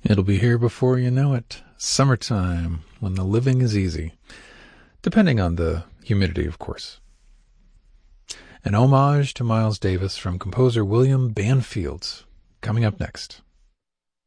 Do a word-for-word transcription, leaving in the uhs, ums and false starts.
It'll be here before you know it. Summertime, when the living is easy. Depending on the humidity, of course. An homage to Miles Davis from composer William Banfield, coming up next.